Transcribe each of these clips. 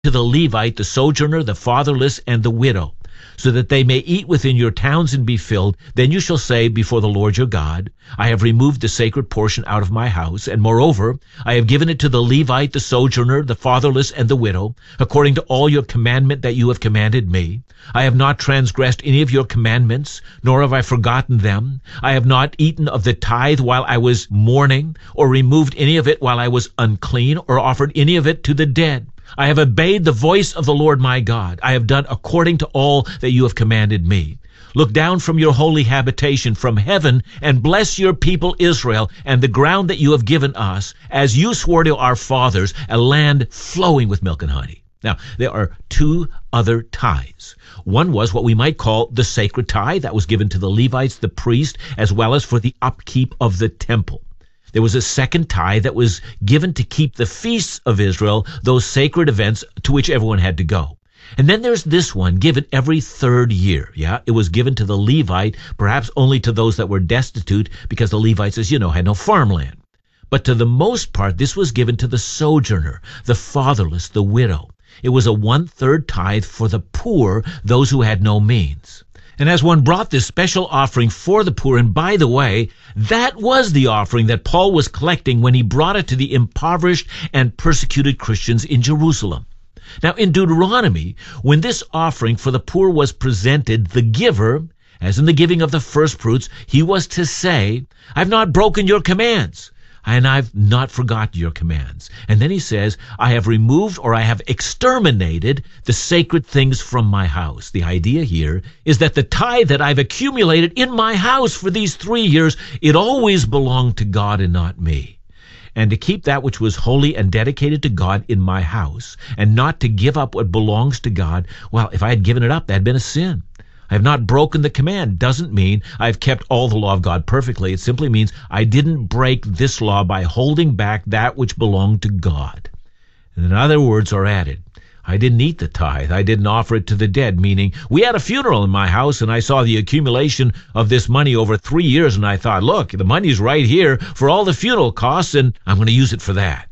to the Levite, the sojourner, the fatherless, and the widow, so that they may eat within your towns and be filled. Then you shall say before the Lord your God, I have removed the sacred portion out of my house, and moreover, I have given it to the Levite, the sojourner, the fatherless, and the widow, according to all your commandment that you have commanded me. I have not transgressed any of your commandments, nor have I forgotten them. I have not eaten of the tithe while I was mourning, or removed any of it while I was unclean, or offered any of it to the dead. I have obeyed the voice of the Lord my God. I have done according to all that you have commanded me. Look down from your holy habitation from heaven and bless your people Israel and the ground that you have given us, as you swore to our fathers, a land flowing with milk and honey. Now, there are two other tithes. One was what we might call the sacred tithe that was given to the Levites, the priest, as well as for the upkeep of the temple. There was a second tithe that was given to keep the feasts of Israel, those sacred events to which everyone had to go. And then there's this one given every third year. It was given to the Levite, perhaps only to those that were destitute, because the Levites, as you know, had no farmland. But to the most part, this was given to the sojourner, the fatherless, the widow. It was a 1/3 tithe for the poor, those who had no means. And as one brought this special offering for the poor, and by the way, that was the offering that Paul was collecting when he brought it to the impoverished and persecuted Christians in Jerusalem. Now, in Deuteronomy, when this offering for the poor was presented, the giver, as in the giving of the first fruits, he was to say, I've not broken your commands, and I've not forgotten your commands. And then he says, I have removed or I have exterminated the sacred things from my house. The idea here is that the tithe that I've accumulated in my house for these 3 years, it always belonged to God and not me. And to keep that which was holy and dedicated to God in my house, and not to give up what belongs to God, well, if I had given it up, that had been a sin. I have not broken the command doesn't mean I've kept all the law of God perfectly. It simply means I didn't break this law by holding back that which belonged to God. And in other words are added, I didn't eat the tithe. I didn't offer it to the dead, meaning we had a funeral in my house and I saw the accumulation of this money over 3 years and I thought, look, the money's right here for all the funeral costs and I'm going to use it for that.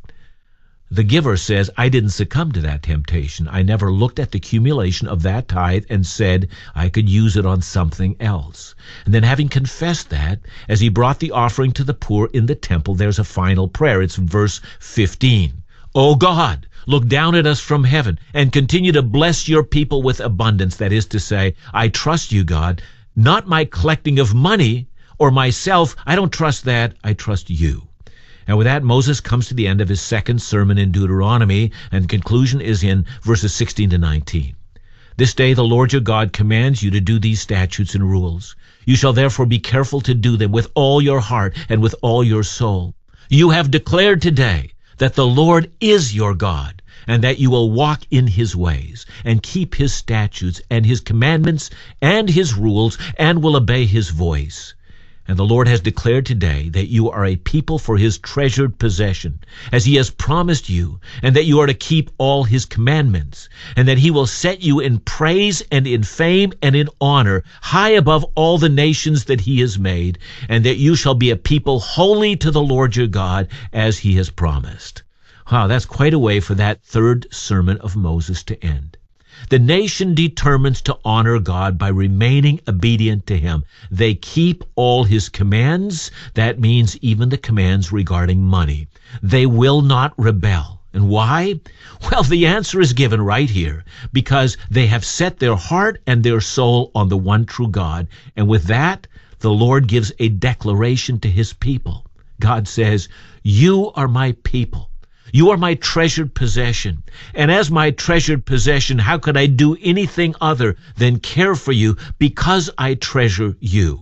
The giver says, I didn't succumb to that temptation. I never looked at the accumulation of that tithe and said I could use it on something else. And then having confessed that, as he brought the offering to the poor in the temple, there's a final prayer. It's in verse 15. O God, look down at us from heaven and continue to bless your people with abundance. That is to say, I trust you, God, not my collecting of money or myself. I don't trust that. I trust you. And with that, Moses comes to the end of his second sermon in Deuteronomy, and the conclusion is in verses 16 to 19. This day the Lord your God commands you to do these statutes and rules. You shall therefore be careful to do them with all your heart and with all your soul. You have declared today that the Lord is your God, and that you will walk in his ways, and keep his statutes and his commandments and his rules, and will obey his voice. And the Lord has declared today that you are a people for his treasured possession, as he has promised you, and that you are to keep all his commandments, and that he will set you in praise and in fame and in honor, high above all the nations that he has made, and that you shall be a people holy to the Lord your God, as he has promised. Wow, that's quite a way for that third sermon of Moses to end. The nation determines to honor God by remaining obedient to him. They keep all his commands. That means even the commands regarding money. They will not rebel. And why? Well, the answer is given right here. Because they have set their heart and their soul on the one true God. And with that, the Lord gives a declaration to his people. God says, you are my people. You are my treasured possession. And as my treasured possession, how could I do anything other than care for you because I treasure you?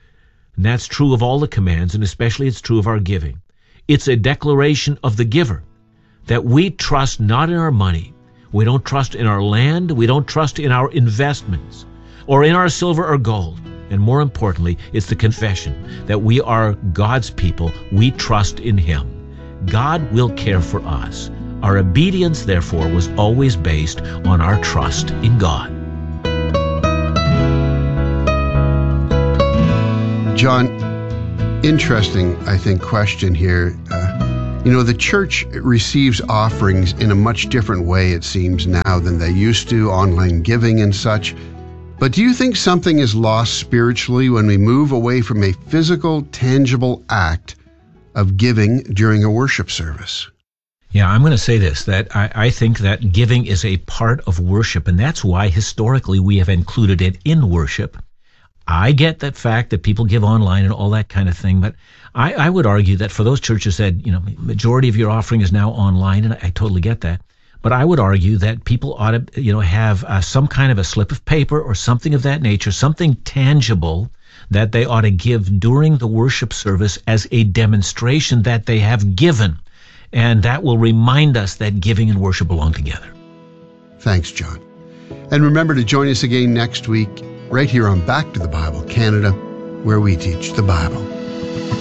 And that's true of all the commands, and especially it's true of our giving. It's a declaration of the giver that we trust not in our money. We don't trust in our land. We don't trust in our investments or in our silver or gold. And more importantly, it's the confession that we are God's people. We trust in him. God will care for us. Our obedience, therefore, was always based on our trust in God. John, interesting, I think, question here. You know, the church receives offerings in a much different way, it seems, now than they used to, online giving and such. But do you think something is lost spiritually when we move away from a physical, tangible act of giving during a worship service? Yeah, I'm going to say this, that I think that giving is a part of worship, and that's why historically we have included it in worship. I get that fact that people give online and all that kind of thing, but I would argue that for those churches that, majority of your offering is now online, and I totally get that, but I would argue that people ought to, have some kind of a slip of paper or something of that nature, something tangible that they ought to give during the worship service as a demonstration that they have given. And that will remind us that giving and worship belong together. Thanks, John. And remember to join us again next week, right here on Back to the Bible Canada, where we teach the Bible.